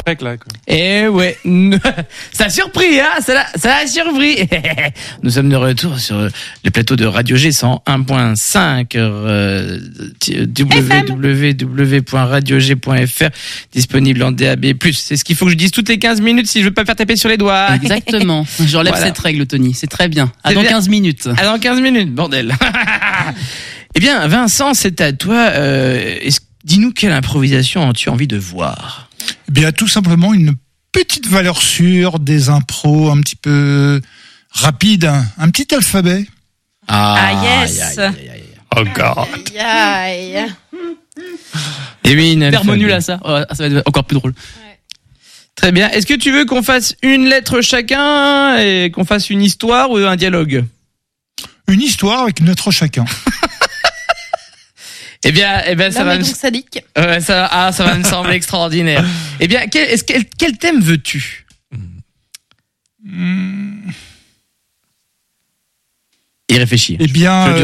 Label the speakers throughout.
Speaker 1: Avec là, quoi.
Speaker 2: Eh ouais, ça a surpris, hein, ça a surpris. Nous sommes de retour sur le plateau de Radio G 101.5, www.radiog.fr, disponible en DAB+. C'est ce qu'il faut que je dise toutes les 15 minutes si je veux pas me faire taper sur les doigts.
Speaker 3: Exactement. J'enlève cette règle, Tony. C'est très bien. Dans 15 minutes.
Speaker 2: Dans 15 minutes, bordel. Eh bien, Vincent, c'est à toi. Dis-nous quelle improvisation as-tu envie de voir?
Speaker 4: Eh bien, tout simplement une petite valeur sûre, des impros un petit peu rapides, un petit alphabet.
Speaker 5: Yes.
Speaker 1: Oh God.
Speaker 5: Aïe.
Speaker 2: Et oui, une
Speaker 3: Super nul à ça. Oh, ça va être encore plus drôle.
Speaker 5: Ouais.
Speaker 2: Très bien. Est-ce que tu veux qu'on fasse une lettre chacun et qu'on fasse une histoire ou un dialogue?
Speaker 4: Une histoire avec une lettre chacun.
Speaker 2: Eh bien, ça va.
Speaker 5: Donc sadique.
Speaker 2: Ça va me sembler extraordinaire. Eh bien, quel thème veux-tu? Y réfléchir.
Speaker 4: Eh bien,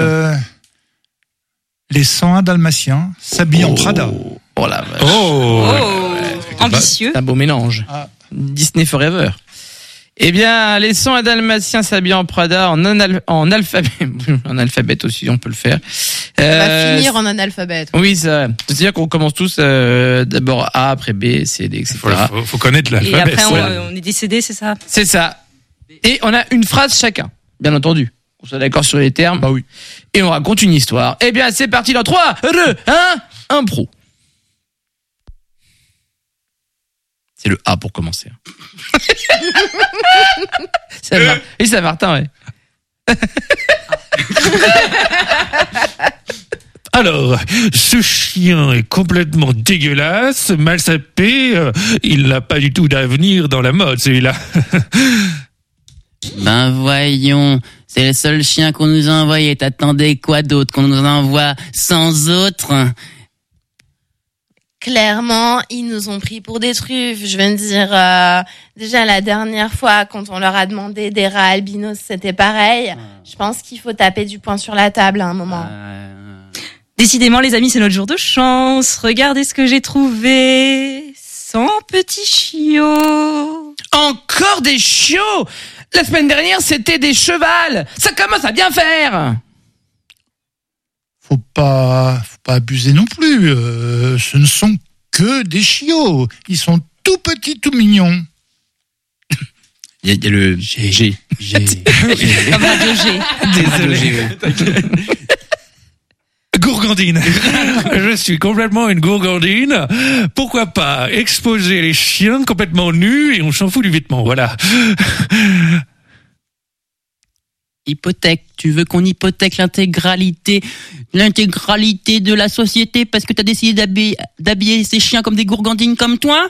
Speaker 4: les 101 Dalmatiens s'habillent en Prada.
Speaker 2: Oh la vache.
Speaker 5: Ambitieux.
Speaker 2: C'est un beau mélange. Disney Forever. Eh bien, les 101 Dalmatiens s'habillent en Prada en alphabet. En alphabet aussi, on peut le faire.
Speaker 5: On va finir en analphabète.
Speaker 2: Oui, ça. C'est-à-dire qu'on commence tous d'abord A, après B, C, D, etc.
Speaker 1: Faut connaître
Speaker 5: Et
Speaker 1: l'alphabet.
Speaker 5: après, on est décédé, c'est ça?
Speaker 2: C'est ça. Et on a une phrase chacun, bien entendu. On soit d'accord sur les termes.
Speaker 4: Bah oui.
Speaker 2: Et on raconte une histoire. Eh bien, c'est parti dans 3, 2, 1, impro. C'est le A pour commencer. Et c'est Martin, ouais.
Speaker 1: Alors, ce chien est complètement dégueulasse, mal sapé, il n'a pas du tout d'avenir dans la mode, celui-là.
Speaker 3: Ben voyons, c'est le seul chien qu'on nous a envoyé. T'attendais quoi d'autre? Qu'on nous envoie 100 autres?
Speaker 5: Clairement, ils nous ont pris pour des truffes. Je veux dire, déjà la dernière fois, quand on leur a demandé des rats albinos, c'était pareil. Je pense qu'il faut taper du poing sur la table à un moment.
Speaker 6: Décidément, les amis, c'est notre jour de chance. Regardez ce que j'ai trouvé. 100 petits chiots.
Speaker 2: Encore des chiots! La semaine dernière, c'était des chevals! Ça commence à bien faire!
Speaker 4: Faut pas abuser non plus. Ce ne sont que des chiots. Ils sont tout petits, tout mignons.
Speaker 2: Il y a le G.
Speaker 6: Comme Radio G.
Speaker 2: Désolé.
Speaker 1: Gourgandine. Je suis complètement une gourgandine. Pourquoi pas exposer les chiens complètement nus et on s'en fout du vêtement, voilà.
Speaker 3: Hypothèque. Tu veux qu'on hypothèque l'intégralité de la société parce que t'as décidé d'habiller ces chiens comme des gourgandines comme toi?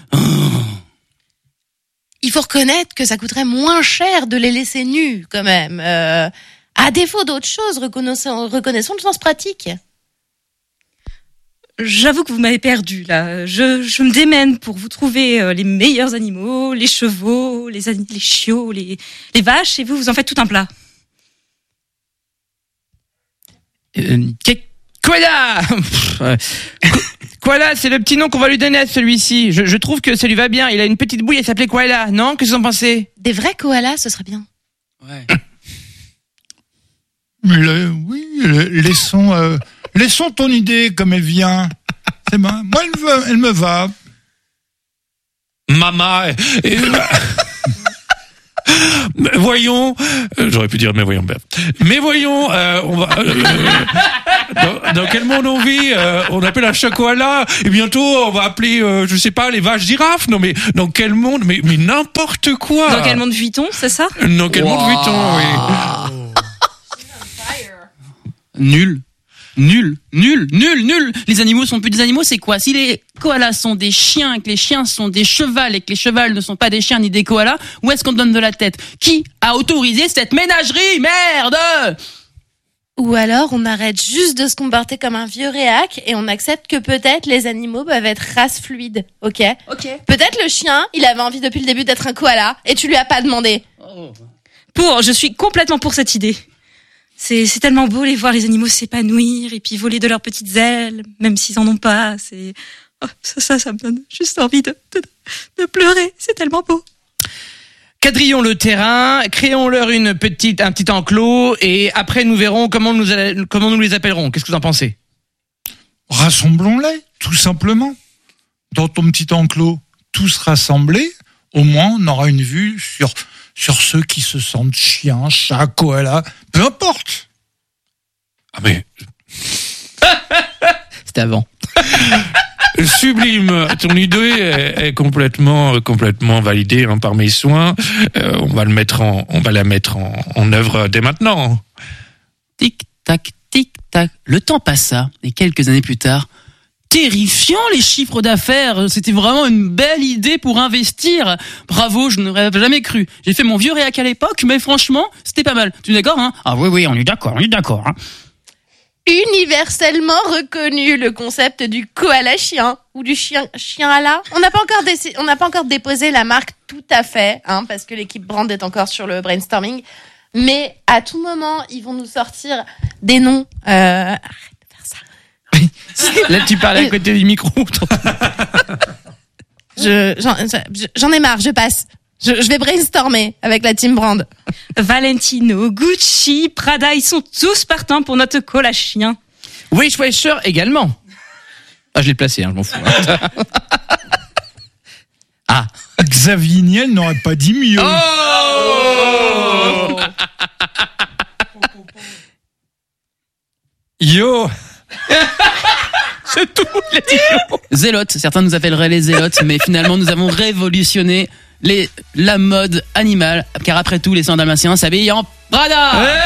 Speaker 5: Il faut reconnaître que ça coûterait moins cher de les laisser nus, quand même. À défaut d'autre chose, reconnaissons le sens pratique.
Speaker 6: J'avoue que vous m'avez perdu là. Je me démène pour vous trouver les meilleurs animaux, les chevaux, les chiots, les vaches, et vous en faites tout un plat.
Speaker 2: Koala! Koala, c'est le petit nom qu'on va lui donner à celui-ci. Je trouve que ça lui va bien. Il a une petite bouille, elle s'appelait Koala. Non? Qu'est-ce que vous en pensez?
Speaker 5: Des vrais koalas, ce serait bien.
Speaker 3: Ouais.
Speaker 4: Laissons ton idée comme elle vient. C'est moi, elle me va.
Speaker 1: Mama. Voyons, j'aurais pu dire mais voyons, on va. Dans quel monde on vit? On appelle un chat koala et bientôt on va appeler, je sais pas, les vaches girafes. Non mais dans quel monde? Mais n'importe quoi.
Speaker 6: Dans quel monde vit-on, c'est ça?
Speaker 1: Dans quel monde vit-on? Oui.
Speaker 3: Nul. Les animaux sont plus des animaux, c'est quoi? Si les koalas sont des chiens et que les chiens sont des chevals et que les chevals ne sont pas des chiens ni des koalas, où est-ce qu'on donne de la tête? Qui a autorisé cette ménagerie? Merde!
Speaker 5: Ou alors, on arrête juste de se comporter comme un vieux réac et on accepte que peut-être les animaux peuvent être race fluide, ok? Peut-être le chien, il avait envie depuis le début d'être un koala et tu lui as pas demandé.
Speaker 6: Je suis complètement pour cette idée. C'est tellement beau les voir les animaux s'épanouir et puis voler de leurs petites ailes, même s'ils en ont pas. Oh, ça me donne juste envie de pleurer. C'est tellement beau.
Speaker 2: Quadrillons le terrain, créons-leur un petit enclos et après nous verrons comment nous les appellerons. Qu'est-ce que vous en pensez?
Speaker 4: Rassemblons-les, tout simplement. Dans ton petit enclos, tous rassemblés, au moins on aura une vue sur ceux qui se sentent chiens, chats, koalas, peu importe.
Speaker 1: Ah mais
Speaker 2: C'était avant.
Speaker 1: sublime, ton idée est complètement validée par mes soins. On va la mettre en œuvre dès maintenant.
Speaker 3: Tic tac, le temps passa et quelques années plus tard, terrifiant les chiffres d'affaires. C'était vraiment une belle idée pour investir. Bravo, je n'aurais jamais cru. J'ai fait mon vieux réac à l'époque, mais franchement, c'était pas mal. Tu es d'accord, hein? Ah oui, on est d'accord, hein.
Speaker 5: Universellement reconnu le concept du koala chien ou du chien à la. On n'a pas encore déposé la marque tout à fait, parce que l'équipe brand est encore sur le brainstorming. Mais à tout moment, ils vont nous sortir des noms. Arrête de faire ça.
Speaker 2: Là, tu parles à côté du micro.
Speaker 5: J'en ai marre, je passe. Je vais brainstormer avec la team brand.
Speaker 6: Valentino, Gucci, Prada, ils sont tous partants pour notre koala chien.
Speaker 2: Wishwasher également. Ah, je l'ai placé, je m'en fous. Ah.
Speaker 4: Xavier Niel n'aurait pas dit mieux.
Speaker 2: Oh
Speaker 1: Yo.
Speaker 2: C'est tout, il a dit yo.
Speaker 3: Zélotes, certains nous appelleraient les zélotes, mais finalement nous avons révolutionné la mode animale, car après tout les 100 dalmatiens s'habillent en Prada.